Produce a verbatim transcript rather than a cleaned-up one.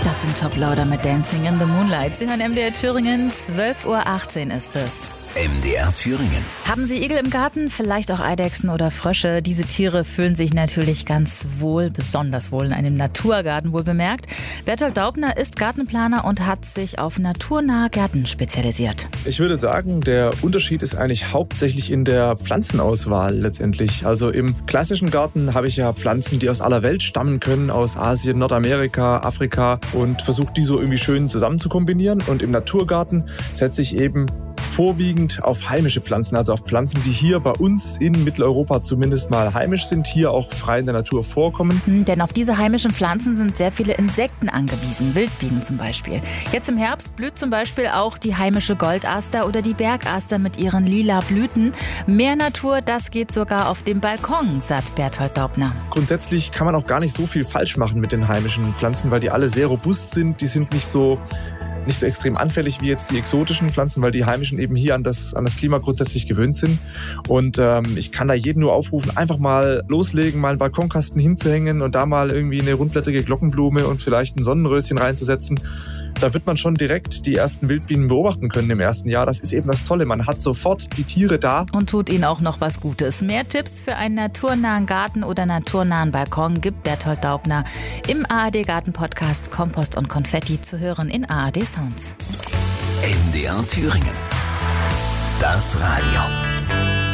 Das sind Top Lauder mit Dancing in the Moonlight. Sie hören M D R Thüringen, zwölf Uhr achtzehn ist es. M D R Thüringen. Haben Sie Igel im Garten? Vielleicht auch Eidechsen oder Frösche? Diese Tiere fühlen sich natürlich ganz wohl, besonders wohl in einem Naturgarten, wohl bemerkt. Berthold Daubner ist Gartenplaner und hat sich auf naturnahe Gärten spezialisiert. Ich würde sagen, der Unterschied ist eigentlich hauptsächlich in der Pflanzenauswahl letztendlich. Also im klassischen Garten habe ich ja Pflanzen, die aus aller Welt stammen können, aus Asien, Nordamerika, Afrika, und versuche die so irgendwie schön zusammen zu kombinieren. Und im Naturgarten setze ich eben vorwiegend auf heimische Pflanzen, also auf Pflanzen, die hier bei uns in Mitteleuropa zumindest mal heimisch sind, hier auch frei in der Natur vorkommen. Denn auf diese heimischen Pflanzen sind sehr viele Insekten angewiesen, Wildbienen zum Beispiel. Jetzt im Herbst blüht zum Beispiel auch die heimische Goldaster oder die Bergaster mit ihren lila Blüten. Mehr Natur, das geht sogar auf dem Balkon, sagt Berthold Daubner. Grundsätzlich kann man auch gar nicht so viel falsch machen mit den heimischen Pflanzen, weil die alle sehr robust sind, die sind nicht so nicht so extrem anfällig wie jetzt die exotischen Pflanzen, weil die heimischen eben hier an das, an das Klima grundsätzlich gewöhnt sind. Und ähm, ich kann da jeden nur aufrufen, einfach mal loslegen, mal einen Balkonkasten hinzuhängen und da mal irgendwie eine rundblättrige Glockenblume und vielleicht ein Sonnenröschen reinzusetzen. Da wird man schon direkt die ersten Wildbienen beobachten können im ersten Jahr. Das ist eben das Tolle. Man hat sofort die Tiere da. Und tut ihnen auch noch was Gutes. Mehr Tipps für einen naturnahen Garten oder naturnahen Balkon gibt Berthold Daubner im A R D Garten-Podcast Kompost und Konfetti zu hören in A R D Sounds. M D R Thüringen. Das Radio.